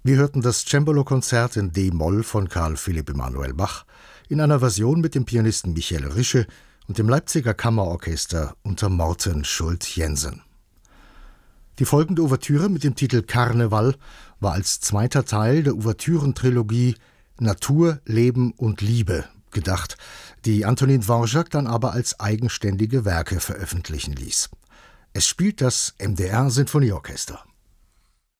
Wir hörten das Cembalo-Konzert in D-Moll von Carl Philipp Emanuel Bach in einer Version mit dem Pianisten Michael Rische und dem Leipziger Kammerorchester unter Morten Schult-Jensen. Die folgende Ouvertüre mit dem Titel Karneval war als zweiter Teil der Ouvertürentrilogie Natur, Leben und Liebe gedacht, die Antonin Dvorak dann aber als eigenständige Werke veröffentlichen ließ. Es spielt das MDR Sinfonieorchester.